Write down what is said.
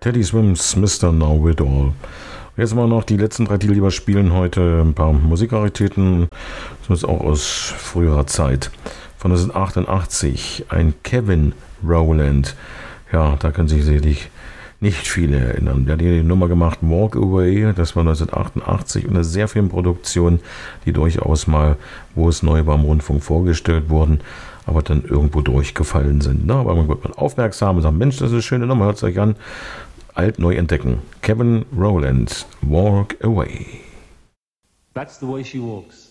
Teddy Swims, Mr. Know It All. Jetzt mal noch die letzten 3 Titel, die wir spielen heute. Ein paar Musikraritäten, das ist auch aus früherer Zeit. Von 1988, ein Kevin Rowland. Ja, da können sich sicherlich nicht viele erinnern. Der hat die Nummer gemacht, Walk Away, das war 1988 und eine sehr Filmproduktion, die durchaus mal, wo es neu war, im Rundfunk vorgestellt wurden, aber dann irgendwo durchgefallen sind. Na, aber man wird mal aufmerksam und sagt, Mensch, das ist eine schöne Nummer, hört es euch an. Alt neu entdecken. Kevin Rowland, Walk Away. That's the way she walks.